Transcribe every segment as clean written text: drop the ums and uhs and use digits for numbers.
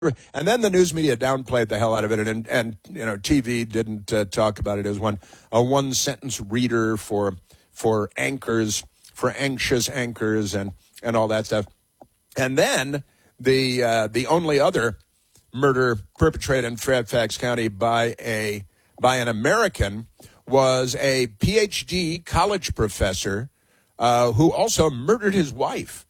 And then the news media downplayed the hell out of it, and TV didn't talk about it as a one sentence reader for anchors, for anxious anchors, and all that stuff. And then the only other murder perpetrated in Fairfax County by an American was a PhD college professor who also murdered his wife.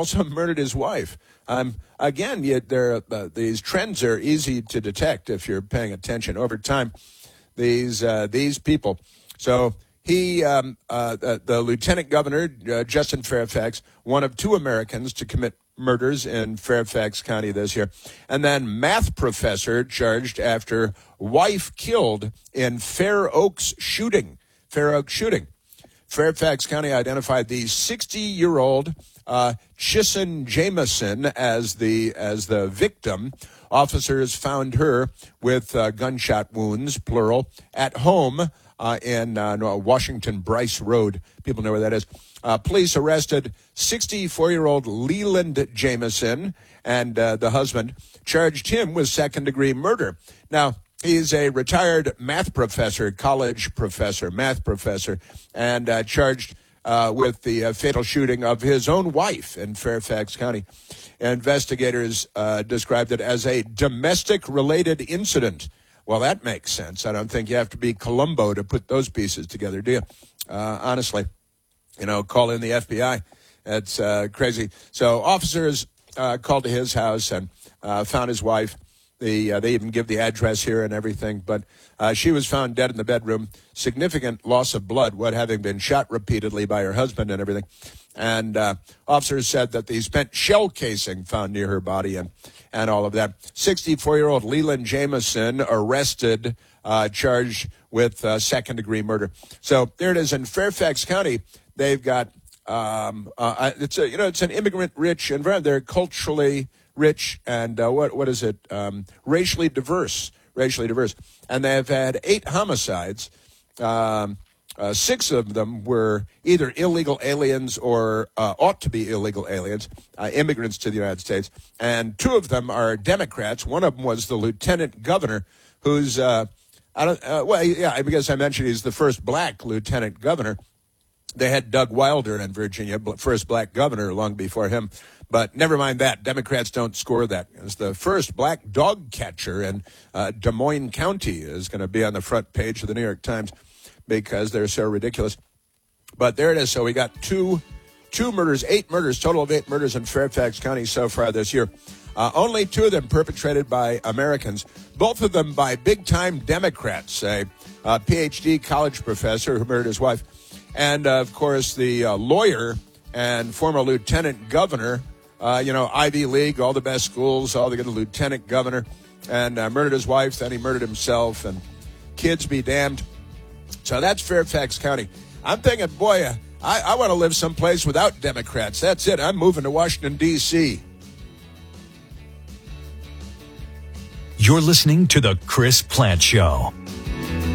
Again, these trends are easy to detect if you're paying attention over time. These people. So the lieutenant governor, Justin Fairfax, one of two Americans to commit murders in Fairfax County this year. And then math professor charged after wife killed in Fair Oaks shooting. Fairfax County identified the 60-year-old Chissen Jameson as the victim. Officers found her with gunshot wounds, plural, at home in Washington Bryce Road. People know where that is. Police arrested 64-year-old Leland Jameson, and the husband charged him with second-degree murder. Now, he's a retired math professor, math professor, and charged with the fatal shooting of his own wife in Fairfax County. Investigators described it as a domestic-related incident. Well, that makes sense. I don't think you have to be Columbo to put those pieces together, do you? Honestly, call in the FBI. That's crazy. So officers called to his house and found his wife. They even give the address here and everything, but she was found dead in the bedroom. Significant loss of blood, what having been shot repeatedly by her husband and everything. And officers said that the spent shell casing found near her body and all of that. 64-year-old Leland Jameson arrested, charged with second-degree murder. So there it is in Fairfax County. They've got it's an immigrant-rich environment. They're culturally rich and what is it? Racially diverse. And they have had 8 homicides. 6 of them were either illegal aliens or ought to be illegal aliens, immigrants to the United States. And 2 of them are Democrats. One of them was the lieutenant governor, who's I guess I mentioned he's the first black lieutenant governor. They had Doug Wilder in Virginia, first black governor, long before him. But never mind that. Democrats don't score that. It's the first black dog catcher in Des Moines County is going to be on the front page of the New York Times because they're so ridiculous. But there it is. So we got 8 murders, total of 8 murders in Fairfax County so far this year. Only 2 of them perpetrated by Americans, both of them by big-time Democrats, a PhD college professor who murdered his wife, and, of course, the lawyer and former lieutenant governor, Ivy League, all the best schools, all the good lieutenant governor, and murdered his wife, then he murdered himself, and kids be damned. So that's Fairfax County. I'm thinking, boy, I want to live someplace without Democrats. That's it. I'm moving to Washington, D.C. You're listening to The Chris Plante Show.